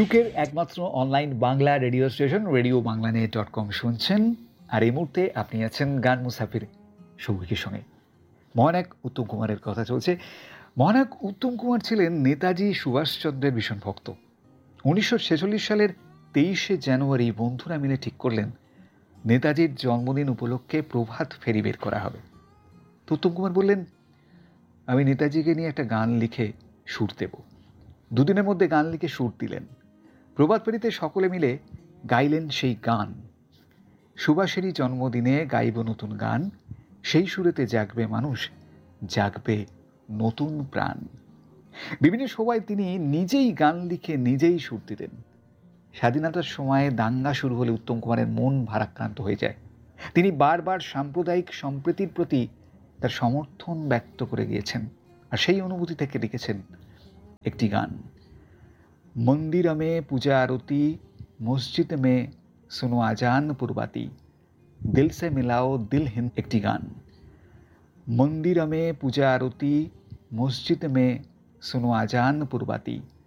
যুগের একমাত্র online Bangla radio station radio বাংলানেট.com শুনছেন। আর এই মুহূর্তে আপনি আছেন গান মুসাফির সৌভিকের সঙ্গে। মহানায়ক উত্তম কুমারের কথা চলছে। মহানায়ক উত্তম কুমার ছিলেন নেতাজি সুভাষচন্দ্রের ভীষণ ভক্ত। 1946 সালের 23শে জানুয়ারি বন্ধুরা মিলে ঠিক করলেন নেতাজির জন্মদিন উপলক্ষে প্রভাত ফেরি বের করা হবে। তো উত্তম কুমার বললেন, আমি নেতাজিকে নিয়ে একটা গান লিখে সুর দেব। দুদিনের মধ্যে গান লিখে সুর দিলেন। প্রভাত ফেরিতে সকলে মিলে গাইলেন সেই গান। সুভাষেরই জন্মদিনে গাইব নতুন গান, সেই সুরেতে জাগবে মানুষ, জাগবে নতুন প্রাণ। বিভিন্ন সময় তিনি নিজেই গান লিখে নিজেই সুর দিতেন। স্বাধীনতার সময়ে দাঙ্গা শুরু হলে উত্তম কুমারের মন ভারাক্রান্ত হয়ে যায়। তিনি বারবার সাম্প্রদায়িক সম্প্রীতির প্রতি তার সমর্থন ব্যক্ত করে গিয়েছেন, আর সেই অনুভূতি থেকে লিখেছেন একটি গান। मंदिर में पूजा आरती, मस्जिद में सुनो आजान पुरबाती, दिल से मिलाओ दिल हिंद একটি গান। मंदिर में पूजा आरती, मस्जिद में सुनो आजान पुरबाती,